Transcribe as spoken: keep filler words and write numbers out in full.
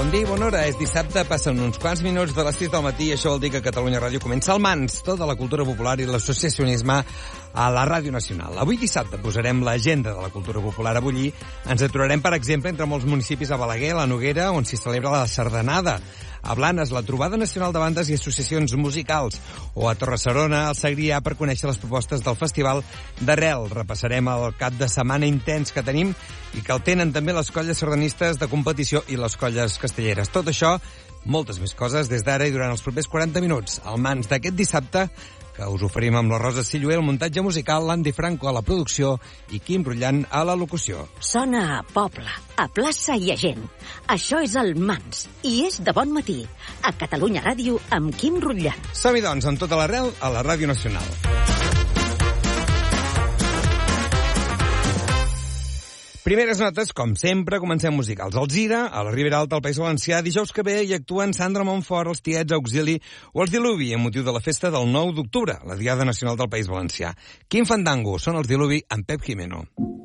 Bon dia i bona hora. És dissabte, passen uns quants minuts de les sis del matí i això vol dir que a Catalunya Ràdio comença el Mans, tota la cultura popular i l'associacionisme a la Ràdio Nacional. Avui dissabte posarem l'agenda de la cultura popular a bullir. Ens aturarem, per exemple, entre molts municipis a Balaguer, la Noguera, on s'hi celebra la Sardanada. A Blanes, la Trobada Nacional de Bandes i Associacions Musicals. O a Torre-serona, al Segrià, per conèixer les propostes del Festival d'Arrel. Repassarem el cap de setmana intens que tenim i que el tenen també les colles sardanistes de competició i les colles castelleres. Tot això, moltes més coses, des d'ara i durant els propers quaranta minuts. Al Mans d'aquest dissabte, que us oferim amb la Rosa Sillué, el muntatge musical, l'Andy Franco a la producció i Quim Rullant a la locució. Sona a poble, a plaça i a gent. Això és el Mans i és de bon matí. A Catalunya Ràdio amb Quim Rullant. Som-hi, doncs, amb tota l'arrel a la Ràdio Nacional. Primeres notes, com sempre, comencem musicals. Al Gira, a la Ribera Alta, al País Valencià, dijous que ve hi actuen Sandra Montfort, els Tiets, Auxili o els Diluvi, amb motiu de la festa del nou d'octubre, la Diada Nacional del País Valencià. Quin fandango, són els Diluvi amb Pep Jimeno.